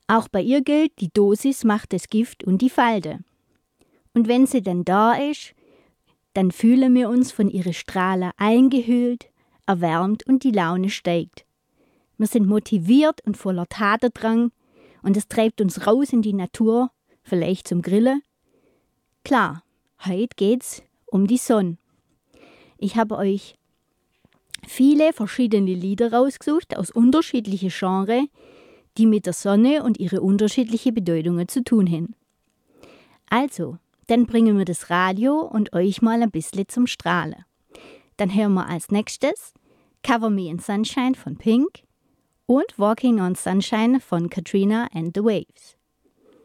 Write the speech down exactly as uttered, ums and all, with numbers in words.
Auch bei ihr gilt, die Dosis macht das Gift und die Falte. Und wenn sie dann da ist, dann fühlen wir uns von ihren Strahlen eingehüllt, erwärmt und die Laune steigt. Wir sind motiviert und voller Tatendrang und es treibt uns raus in die Natur, vielleicht zum Grillen. Klar, heute geht's um die Sonne. Ich habe euch viele verschiedene Lieder rausgesucht aus unterschiedlichen Genres, die mit der Sonne und ihre unterschiedlichen Bedeutungen zu tun haben. Also, dann bringen wir das Radio und euch mal ein bisschen zum Strahlen. Dann hören wir als nächstes Cover Me in Sunshine von Pink und Walking on Sunshine von Katrina and the Waves.